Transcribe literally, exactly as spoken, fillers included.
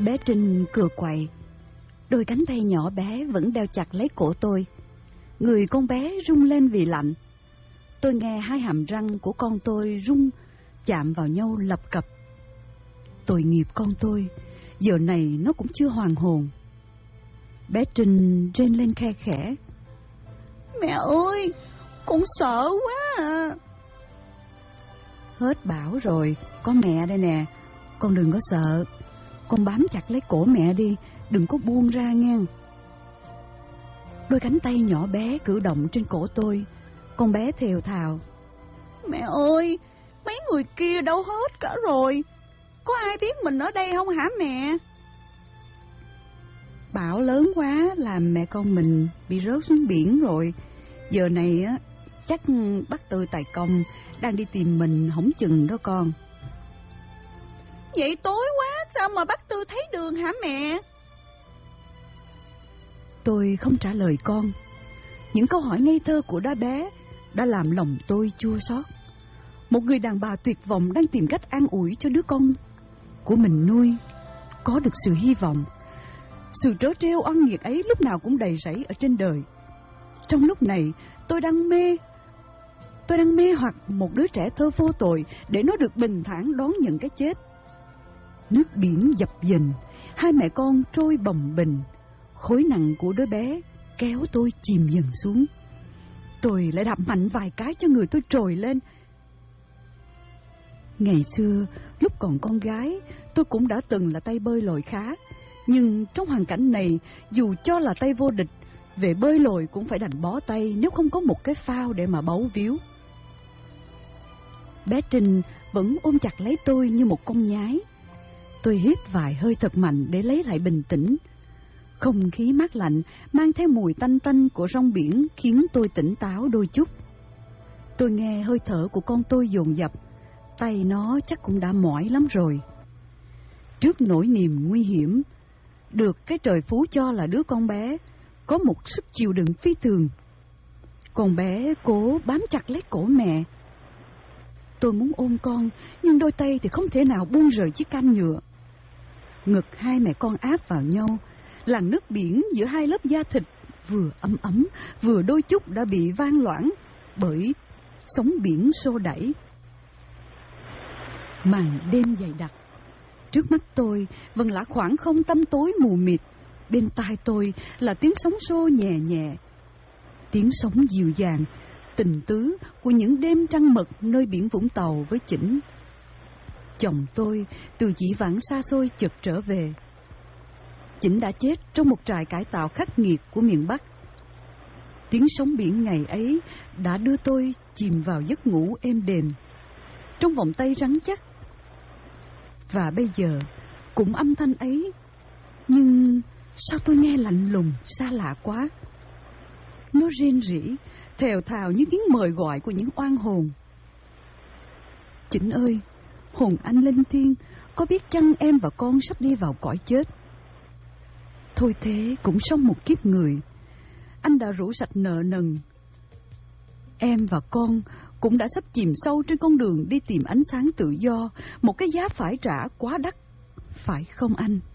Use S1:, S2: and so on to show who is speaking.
S1: Bé Trinh cựa quậy, đôi cánh tay nhỏ bé vẫn đeo chặt lấy cổ tôi. Người con bé rung lên vì lạnh. Tôi nghe hai hàm răng của con tôi rung chạm vào nhau lập cập. Tội nghiệp con tôi, giờ này nó cũng chưa hoàn hồn. Bé Trinh rên lên khe khẽ.
S2: Mẹ ơi, con sợ quá à.
S1: Hết bảo rồi, có mẹ đây nè. Con đừng có sợ. Con bám chặt lấy cổ mẹ đi, đừng có buông ra nghe. Đôi cánh tay nhỏ bé cử động trên cổ tôi. Con bé thều thào.
S2: Mẹ ơi, mấy người kia đâu hết cả rồi. Có ai biết mình ở đây không hả mẹ?
S1: Bão lớn quá làm mẹ con mình bị rớt xuống biển rồi. Giờ này á, chắc bác Tư Tài Công đang đi tìm mình hổng chừng đó con.
S2: Vậy tối quá sao mà bác Tư thấy đường hả mẹ?
S1: Tôi không trả lời con. Những câu hỏi ngây thơ của đứa bé đã làm lòng tôi chua xót. Một người đàn bà tuyệt vọng đang tìm cách an ủi cho đứa con của mình nuôi có được sự hy vọng. Sự trớ trêu oan nghiệt ấy lúc nào cũng đầy rẫy ở trên đời. Trong lúc này tôi đang mê Tôi đang mê hoặc một đứa trẻ thơ vô tội để nó được bình thản đón nhận cái chết. Nước biển dập dềnh, hai mẹ con trôi bồng bềnh. Khối nặng của đứa bé kéo tôi chìm dần xuống. Tôi lại đạp mạnh vài cái cho người tôi trồi lên. Ngày xưa, lúc còn con gái, tôi cũng đã từng là tay bơi lội khá. Nhưng trong hoàn cảnh này, dù cho là tay vô địch, về bơi lội cũng phải đành bó tay nếu không có một cái phao để mà bấu víu. Bé Trinh vẫn ôm chặt lấy tôi như một con nhái. Tôi hít vài hơi thật mạnh để lấy lại bình tĩnh. Không khí mát lạnh mang theo mùi tanh tanh của rong biển khiến tôi tỉnh táo đôi chút. Tôi nghe hơi thở của con tôi dồn dập. Tay nó chắc cũng đã mỏi lắm rồi. Trước nỗi niềm nguy hiểm, được cái trời phú cho là đứa con bé có một sức chịu đựng phi thường. Con bé cố bám chặt lấy cổ mẹ. Tôi muốn ôm con, nhưng đôi tay thì không thể nào buông rời chiếc can nhựa. Ngực hai mẹ con áp vào nhau, làn nước biển giữa hai lớp da thịt vừa ấm ấm, vừa đôi chút đã bị vang loãng bởi sóng biển xô đẩy. Màn đêm dày đặc, trước mắt tôi vẫn là khoảng không tăm tối mù mịt. Bên tai tôi là tiếng sóng xô nhẹ nhẹ, tiếng sóng dịu dàng, tình tứ của những đêm trăng mật nơi biển Vũng Tàu với Chỉnh. Chồng tôi từ dĩ vãng xa xôi chợt trở về. Chỉnh đã chết trong một trại cải tạo khắc nghiệt của miền Bắc. Tiếng sóng biển ngày ấy đã đưa tôi chìm vào giấc ngủ êm đềm, trong vòng tay rắn chắc. Và bây giờ cũng âm thanh ấy, nhưng sao tôi nghe lạnh lùng, xa lạ quá. Nó rên rỉ, thều thào như tiếng mời gọi của những oan hồn. Chỉnh ơi, hồn anh linh thiêng, có biết chăng em và con sắp đi vào cõi chết? Thôi thế cũng xong một kiếp người. Anh đã rũ sạch nợ nần. Em và con cũng đã sắp chìm sâu trên con đường đi tìm ánh sáng tự do, một cái giá phải trả quá đắt, phải không anh?